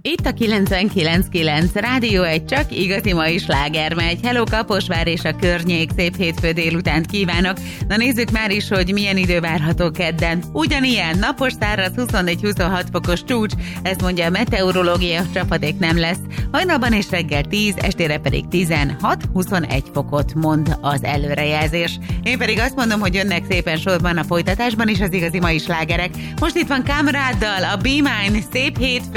Itt a 99.9 Rádió, egy csak igazi mai sláger megy. Hello Kaposvár és a környék, szép hétfő délutánt kívánok. Na nézzük már is, hogy milyen idő várható kedden. Ugyanilyen napos, száraz, 24-26 fokos csúcs, ezt mondja a meteorológia, csapadék nem lesz. Hajnalban és reggel 10, estére pedig 16-21 fokot mond az előrejelzés. Én pedig azt mondom, hogy jönnek szépen sorban a folytatásban is az igazi mai slágerek. Most itt van Kamráddal, a Be Mine, szép hétfő.